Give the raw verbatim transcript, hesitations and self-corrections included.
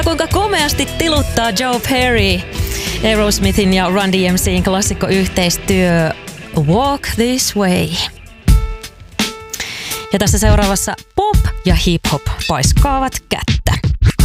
Kuinka komeasti tiluttaa Joe Perry. Aerosmithin ja Run D M C:n klassikko-yhteistyö Walk This Way. Ja tässä seuraavassa pop ja hip-hop paiskaavat kättä.